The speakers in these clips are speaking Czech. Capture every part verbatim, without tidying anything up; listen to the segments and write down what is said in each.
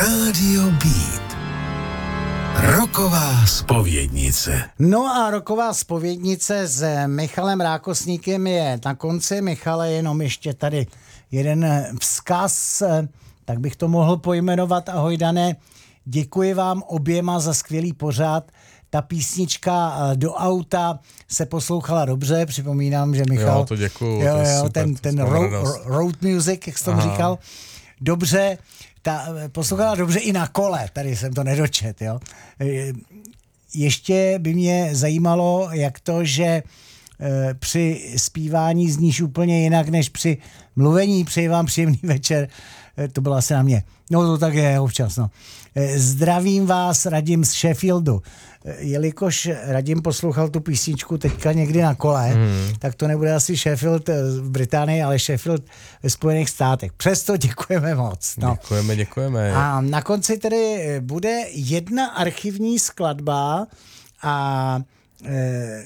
Rádio Beat. Roková zpovědnice. No a roková zpovědnice s Michalem Rákosníkem je na konci. Michale, jenom ještě tady jeden vzkaz, tak bych to mohl pojmenovat. Ahoj Dané, děkuji vám oběma za skvělý pořad. Ta písnička Do auta se poslouchala dobře, připomínám, že Michal... Jo, to děkuju. Jo, to je jo, super, ten, ten road, road music, jak jsi tomu říkal. Dobře, ta poslouchala dobře i na kole, tady jsem to nedočet, jo. Ještě by mě zajímalo, jak to, že při zpívání zníš úplně jinak, než při mluvení. Přeji vám příjemný večer. To bylo asi na mě. No to tak je občas, no. Zdravím vás, Radim z Sheffieldu. Jelikož Radim poslouchal tu písničku teďka někdy na kole, hmm. tak to nebude asi Sheffield v Británii, ale Sheffield ve Spojených státech. Přesto děkujeme moc. No. Děkujeme, děkujeme. A na konci tedy bude jedna archivní skladba a e,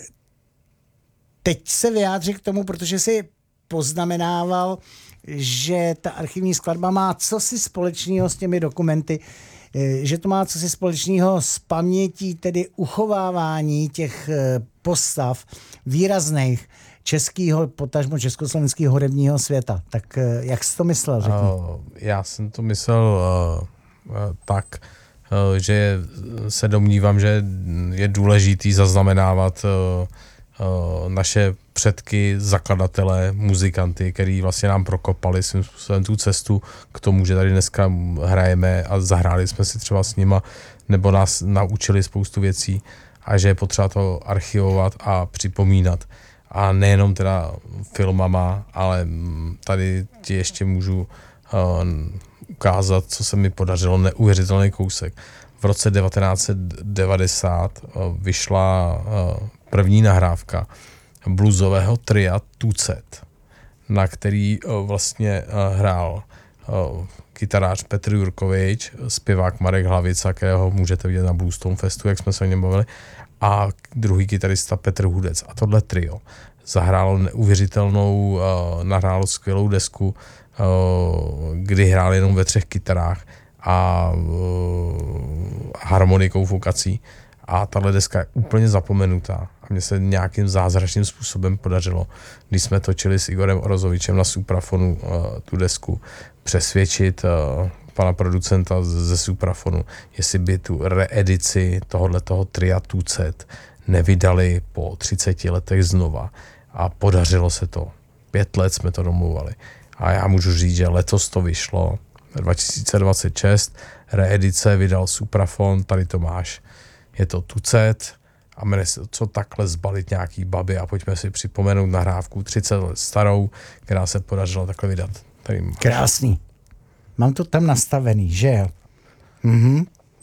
teď se vyjádří k tomu, protože si poznamenával, že ta archivní skladba má cosi společného s těmi dokumenty, že to má cosi společného s pamětí, tedy uchovávání těch postav výrazných českého, potažmo československého hudebního světa. Tak jak jsi to myslel, řekni? Já jsem to myslel uh, uh, tak, uh, že se domnívám, že je důležitý zaznamenávat uh, uh, naše předky, zakladatele, muzikanty, který vlastně nám prokopali svým způsobem tu cestu k tomu, že tady dneska hrajeme a zahráli jsme si třeba s nima, nebo nás naučili spoustu věcí a že je potřeba to archivovat a připomínat. A nejenom teda filmama, ale tady ti ještě můžu uh, ukázat, co se mi podařilo, neuvěřitelný kousek. V roce devatenáct set devadesát uh, vyšla uh, první nahrávka bluesového tria Tucet, na který uh, vlastně uh, hrál uh, kytarář Petr Jurkovič, zpěvák Marek Hlavica, kterého můžete vidět na Bluestone Festu, jak jsme se o něm bavili, a druhý kytarista Petr Hudec. A tohle trio zahrálo neuvěřitelnou, uh, nahrálo skvělou desku, uh, kdy hrál jenom ve třech kytarách a uh, harmonikou vokací. A tahle deska je úplně zapomenutá. A mně se nějakým zázračným způsobem podařilo, když jsme točili s Igorem Orozovičem na Suprafonu uh, tu desku, přesvědčit uh, pana producenta ze Suprafonu, jestli by tu reedici tohoto tria Tucet nevydali po třiceti letech znova. A podařilo se to. Pět let jsme to domluvali. A já můžu říct, že letos to vyšlo. dva tisíce dvacet šest reedice vydal Suprafon, tady to máš. Je to Tucet a jmenuje se, co takhle zbalit nějaký baby a pojďme si připomenout nahrávku třicet let starou, která se podařilo takhle vydat. Tady máš. Krásný. Mám to tam nastavený, že jo? Mhm.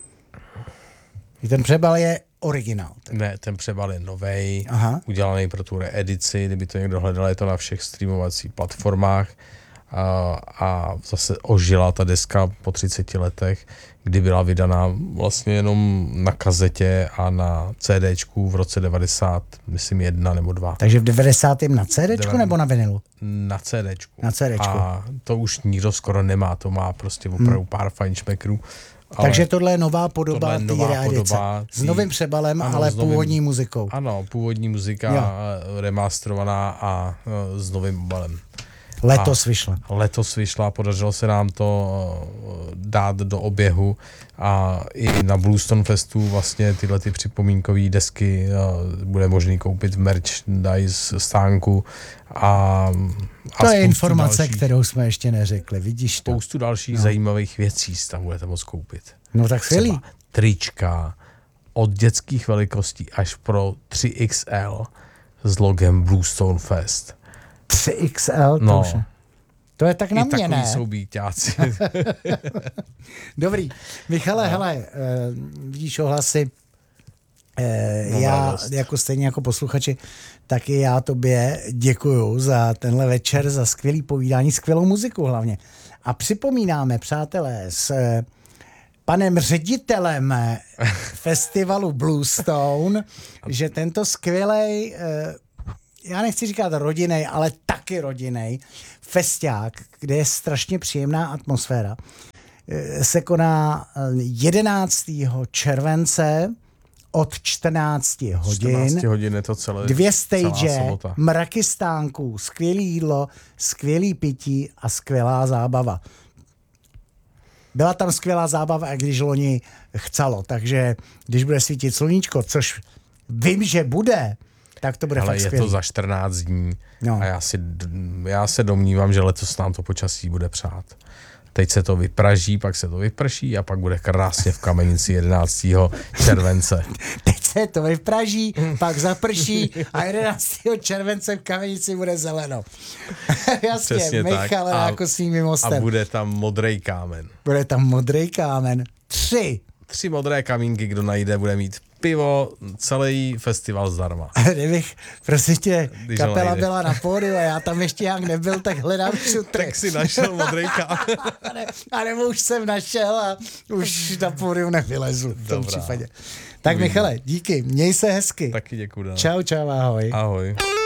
I ten přebal je originál. Tedy. Ne, ten přebal je novej, Aha. udělaný pro tu reedici, kdyby to někdo hledal, je to na všech streamovacích platformách a, a zase ožila ta deska po třiceti letech, kdy byla vydaná vlastně jenom na kazetě a na CDčku v roce devadesát, myslím jedna nebo dva. Takže v devadesátém na CDčku Deva... nebo na vinilu? Na CDčku. Na CDčku. A to už nikdo skoro nemá, to má prostě opravdu hmm. pár fajnšmekrů. Takže tohle je nová podoba té reedice. S tý... novým přebalem, ano, ale novým... původní muzikou. Ano, původní muzika, jo. Remasterovaná a uh, s novým obalem. Letos vyšla. Letos vyšla, podařilo se nám to dát do oběhu a i na Bluestone Festu vlastně tyhle ty připomínkové desky bude možný koupit v merchandise stánku a, a to je informace, dalších, kterou jsme ještě neřekli, vidíš to. Spoustu dalších no. zajímavých věcí tam budete moct koupit. No tak skvělý. Trička od dětských velikostí až pro tři X L s logem Bluestone Fest. tři X L, to no. už. To je tak na I mě, ne? takový jsou býťáci. Dobrý. Michale, no. hele, uh, vidíš ohlasy, uh, no, já radost. Jako stejně jako posluchači, taky já tobě děkuju za tenhle večer, za skvělý povídání, skvělou muziku hlavně. A připomínáme, přátelé, s panem ředitelem festivalu Bluestone, že tento skvělej uh, já nechci říkat rodinnej, ale taky rodinnej festiák, kde je strašně příjemná atmosféra, se koná jedenáctého července od čtrnácti hodin. čtrnáct hodin je to celé. Dvě celá stage, sobota. mraky stánků, skvělé jídlo, skvělý pití a skvělá zábava. Byla tam skvělá zábava, i když loni chcelo, takže když bude svítit sluníčko, což vím, že bude, tak to bude Ale fakt je skvělý. to za čtrnáct dní No. a já, si, já se domnívám, že letos nám to počasí bude přát. Teď se to vypraží, pak se to vyprší a pak bude krásně v Kamenici jedenáctého července. Teď se to vypraží, pak zaprší a jedenáctého července v Kamenici bude zeleno. Jasně, Přesně Michale, tak. A- jako s nimi A mostem. bude tam modrý kámen. Bude tam modrý kámen. Tři. Tři modré kamínky, kdo najde, bude mít pivo, celý festival zdarma. Kdybych, prosím tě, Když ho kapela najde. byla na pódiu a já tam ještě jak nebyl, tak hledám šutry. Tak si našel modrý kámen. A, ne, a nebo už jsem našel a už na pódiu nevylezu v tom Dobrá. případě. Tak Michale, díky, měj se hezky. Taky děkuju. Dana. Čau, čau, ahoj. Ahoj.